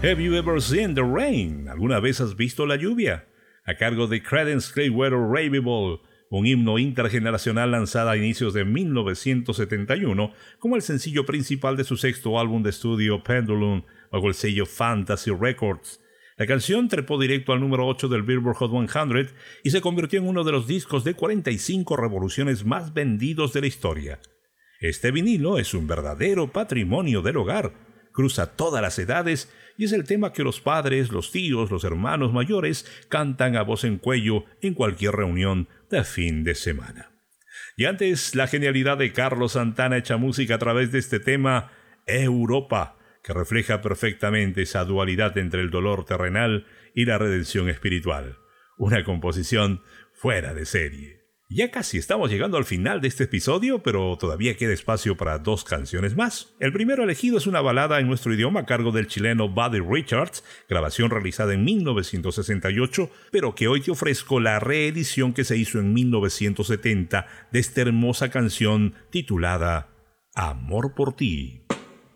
Have You Ever Seen the Rain? ¿Alguna vez has visto la lluvia? A cargo de Creedence Clearwater Revival, un himno intergeneracional lanzado a inicios de 1971 como el sencillo principal de su sexto álbum de estudio Pendulum, bajo el sello Fantasy Records. La canción trepó directo al número 8 del Billboard Hot 100 y se convirtió en uno de los discos de 45 revoluciones más vendidos de la historia. Este vinilo es un verdadero patrimonio del hogar. Cruza todas las edades y es el tema que los padres, los tíos, los hermanos mayores cantan a voz en cuello en cualquier reunión de fin de semana. Y antes, la genialidad de Carlos Santana hecha música a través de este tema, Europa, que refleja perfectamente esa dualidad entre el dolor terrenal y la redención espiritual. Una composición fuera de serie. Ya casi estamos llegando al final de este episodio, pero todavía queda espacio para 2 canciones más. El primero elegido es una balada en nuestro idioma a cargo del chileno Buddy Richards, grabación realizada en 1968, pero que hoy te ofrezco la reedición que se hizo en 1970 de esta hermosa canción titulada Amor por ti.